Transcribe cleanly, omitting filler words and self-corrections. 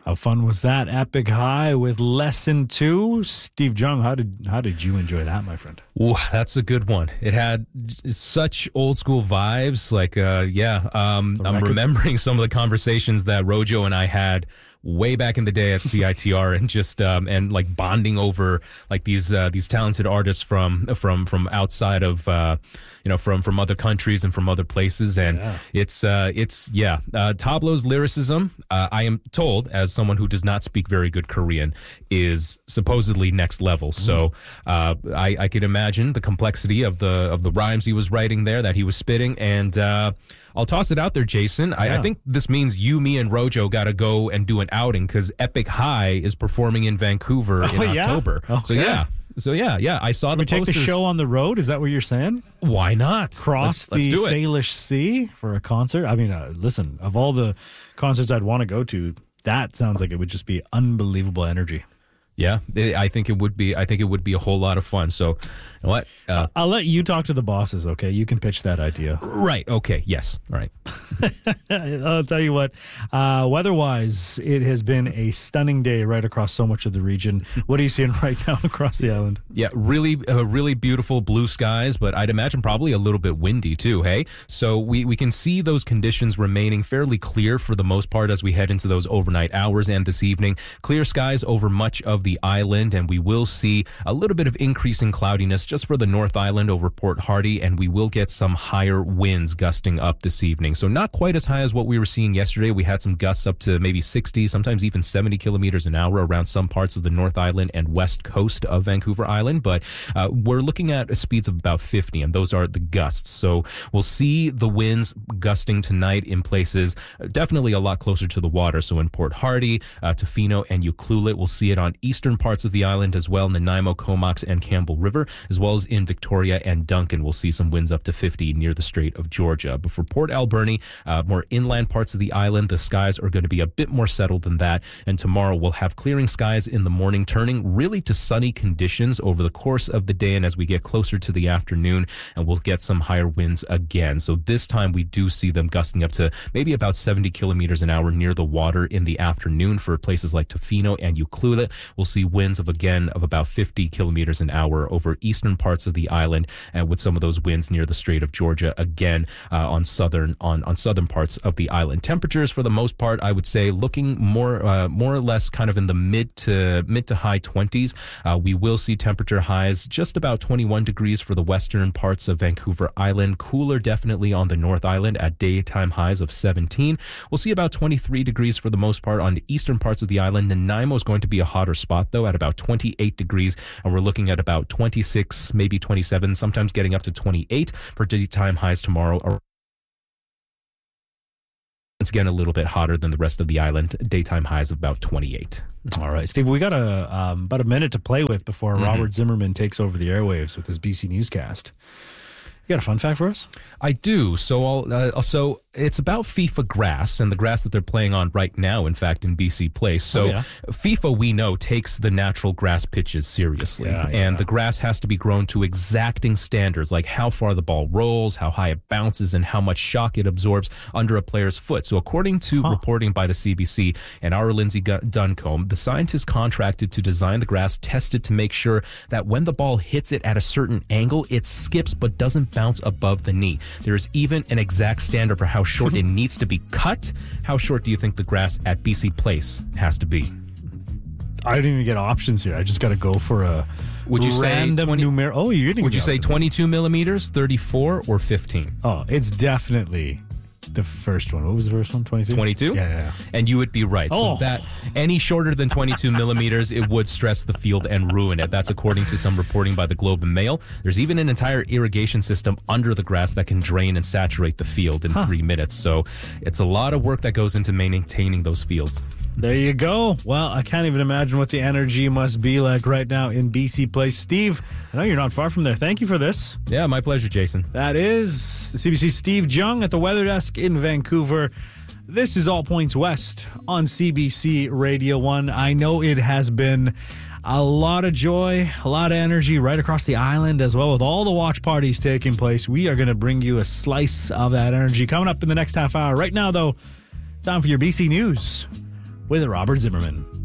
How fun was that? Epic High with Lesson 2. Steve Jung, how did you enjoy that, my friend? Ooh, that's a good one. It had such old school vibes. I'm remembering some of the conversations that Rojo and I had way back in the day at CITR, and just and like bonding over like these talented artists from outside of from other countries and from other places, and it's Tablo's lyricism, I am told, as someone who does not speak very good Korean, is supposedly next level. So I could imagine the complexity of the rhymes he was writing there, that he was spitting, and I'll toss it out there, Jason. I think this means you, me, and Rojo got to go and do an outing, because Epic High is performing in Vancouver in October. Okay. So yeah. I saw the posters. Take the show on the road? Is that what you're saying? Why not? Cross the Salish Sea for a concert? I mean, listen, of all the concerts I'd want to go to, that sounds like it would just be unbelievable energy. Yeah, I think it would be. I think it would be a whole lot of fun. So, you know what? I'll let you talk to the bosses. Okay, you can pitch that idea. Right. Okay. Yes. All right. I'll tell you what. Weather-wise, it has been a stunning day right across so much of the region. What are you seeing right now across the island? Yeah, really beautiful blue skies, but I'd imagine probably a little bit windy too. Hey, so we can see those conditions remaining fairly clear for the most part as we head into those overnight hours and this evening. Clear skies over much of the island, and we will see a little bit of increasing cloudiness just for the North Island over Port Hardy, and we will get some higher winds gusting up this evening. So not quite as high as what we were seeing yesterday. We had some gusts up to maybe 60, sometimes even 70 kilometers an hour around some parts of the North Island and west coast of Vancouver Island, but we're looking at speeds of about 50, and those are the gusts. So we'll see the winds gusting tonight in places definitely a lot closer to the water. So in Port Hardy, Tofino, and Ucluelet, we'll see it on eastern parts of the island as well, Nanaimo, Comox, and Campbell River, as well as in Victoria and Duncan. We'll see some winds up to 50 near the Strait of Georgia. But for Port Alberni, more inland parts of the island, the skies are going to be a bit more settled than that. And tomorrow we'll have clearing skies in the morning, turning really to sunny conditions over the course of the day and as we get closer to the afternoon, and we'll get some higher winds again. So this time we do see them gusting up to maybe about 70 kilometers an hour near the water in the afternoon for places like Tofino and Ucluelet. We'll see winds of about 50 kilometers an hour over eastern parts of the island, and with some of those winds near the Strait of Georgia again on southern parts of the island. Temperatures for the most part, I would say, looking more or less kind of in the mid to high 20s. We will see temperature highs just about 21 degrees for the western parts of Vancouver Island. Cooler definitely on the North Island at daytime highs of 17. We'll see about 23 degrees for the most part on the eastern parts of the island. Nanaimo is going to be a hotter spot though at about 28 degrees, and we're looking at about 26, maybe 27, sometimes getting up to 28 for daytime highs tomorrow. Once again, a little bit hotter than the rest of the island. Daytime highs of about 28. All right, Steve, we got about a minute to play with before Robert Zimmerman takes over the airwaves with his BC Newscast. You got a fun fact for us? I do. So it's about FIFA grass, and the grass that they're playing on right now, in fact, in BC Place. So FIFA, we know, takes the natural grass pitches seriously. And the grass has to be grown to exacting standards, like how far the ball rolls, how high it bounces, and how much shock it absorbs under a player's foot. So according to reporting by the CBC and our Lindsay Duncombe, the scientists contracted to design the grass tested to make sure that when the ball hits it at a certain angle, it skips but doesn't bounce above the knee. There is even an exact standard for how short it needs to be cut. How short do you think the grass at BC Place has to be? I don't even get options here. I just got to go for a random numeric. Oh, you didn't. Would you say 22 millimeters, 34, or 15? Oh, it's definitely the first one. What was the first one? 22? 22? Yeah. And you would be right. So that any shorter than 22 millimeters, it would stress the field and ruin it. That's according to some reporting by the Globe and Mail. There's even an entire irrigation system under the grass that can drain and saturate the field in 3 minutes. So it's a lot of work that goes into maintaining those fields. There you go. Well, I can't even imagine what the energy must be like right now in BC Place. Steve, I know you're not far from there. Thank you for this. Yeah, my pleasure, Jason. That is the CBC Steve Jung at the Weather Desk in Vancouver. This is All Points West on CBC Radio 1. I know it has been a lot of joy, a lot of energy right across the island as well with all the watch parties taking place. We are going to bring you a slice of that energy coming up in the next half hour. Right now, though, time for your BC News with Robert Zimmerman.